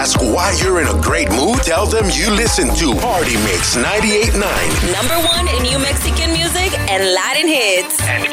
ask why you're in a great mood? Tell them you listen to Party Mix 98.9. #1 in New Mexican music and Latin hits. And